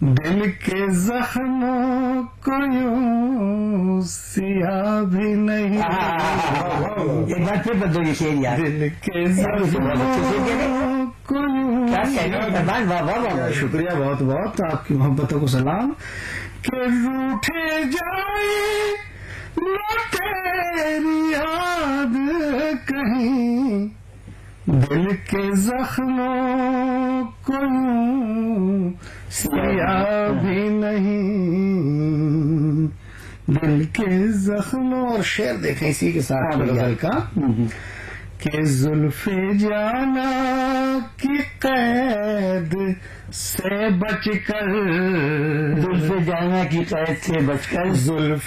दिल के जख्मों को यूं सिया भी नहीं। एक बार फिर बदलो ये शेर यार। दिल के जख्मों को यूं। शुक्रिया बहुत बहुत, आपकी मोहब्बतों को सलाम। के रूठे जाए न तेरी याद कहीं, दिल के जख्मों को सिया भी नहीं। दिल के जख्मों, और शेर देखें इसी के साथ गजल का कि जुल्फे जाना की कैद से बचकर, जुल्फे जाना की कैद से बचकर, जुल्फ